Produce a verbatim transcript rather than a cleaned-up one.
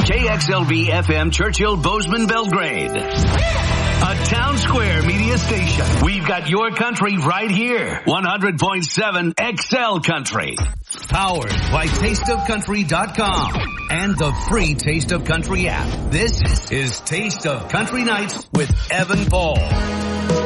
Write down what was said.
K X L V F M Churchill Bozeman Belgrade. A Town Square media station. We've got your country right here. one hundred point seven X L Country. Powered by taste of country dot com and the free Taste of Country app. This is Taste of Country Nights with Evan Paul.